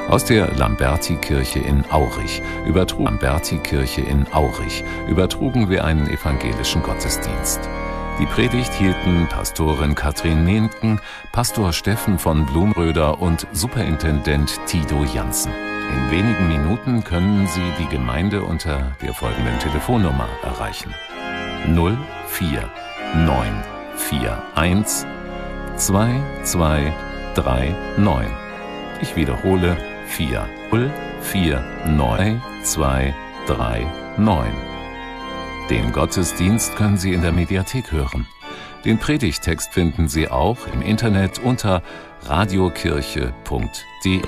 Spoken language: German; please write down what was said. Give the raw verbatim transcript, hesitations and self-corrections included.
Aus der Lamberti-Kirche in Aurich übertrug Lamberti-Kirche in Aurich übertrugen wir einen evangelischen Gottesdienst. Die Predigt hielten Pastorin Katrin Mehnken, Pastor Steffen von Blumröder und Superintendent Tito Jansen. In wenigen Minuten können Sie die Gemeinde unter der folgenden Telefonnummer erreichen: null vier neun vier eins zwei zwei drei neun. Ich wiederhole: vier null vier neun zwei drei neun. Den Gottesdienst können Sie in der Mediathek hören. Den Predigttext finden Sie auch im Internet unter radiokirche punkt de.